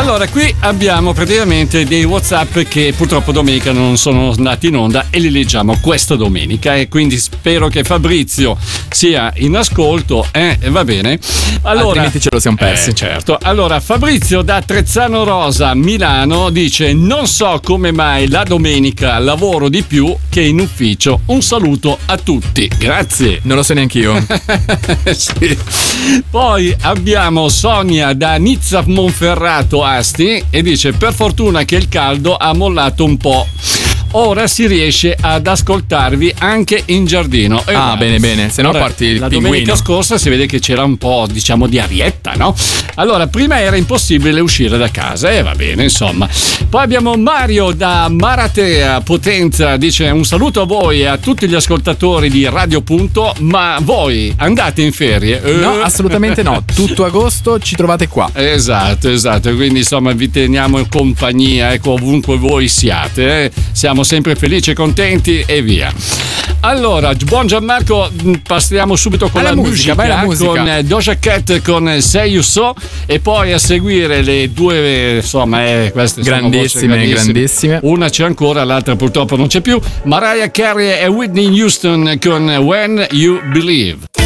Allora, qui abbiamo praticamente dei WhatsApp che purtroppo domenica non sono andati in onda e li leggiamo questa domenica, e quindi spero che Fabrizio sia in ascolto, va bene? Allora, altrimenti ce lo siamo persi. Certo. Allora, Fabrizio da Trezzano Rosa, Milano, dice: non so come mai la domenica lavoro di più che in ufficio. Un saluto a tutti. Grazie. Non lo so neanch'io. Sì. Poi abbiamo Sonia da Nizza Monferrato Asti e dice: per fortuna che il caldo ha mollato un po'. Ora si riesce ad ascoltarvi anche in giardino. Bene, se no parti il la pinguino. domenica scorsa si vede che c'era un po', diciamo, di arietta, no? Allora, prima era impossibile uscire da casa e va bene, insomma. Poi abbiamo Mario da Maratea, Potenza, dice: un saluto a voi e a tutti gli ascoltatori di Radio Punto, ma voi andate in ferie? No, assolutamente no, tutto agosto ci trovate qua. Esatto, quindi insomma vi teniamo in compagnia, ecco, ovunque voi siate, siamo sempre felici e contenti e via. Allora, buon Gianmarco, passiamo subito con la musica, con Doja Cat con Say You So, e poi a seguire le due, insomma, queste grandissime. Una c'è ancora, l'altra purtroppo non c'è più. Mariah Carey e Whitney Houston con When You Believe.